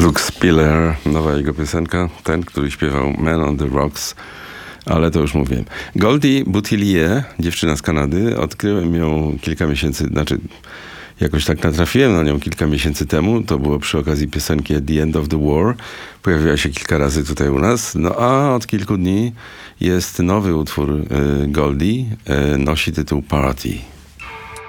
Brooks Spiller, nowa jego piosenka, ten, który śpiewał Man on the Rocks, ale to już mówiłem. Goldie Boutillier, dziewczyna z Kanady, odkryłem ją kilka miesięcy, jakoś tak natrafiłem na nią kilka miesięcy temu, to było przy okazji piosenki At the End of the War, pojawiła się kilka razy tutaj u nas, no a od kilku dni jest nowy utwór Goldie, nosi tytuł Party.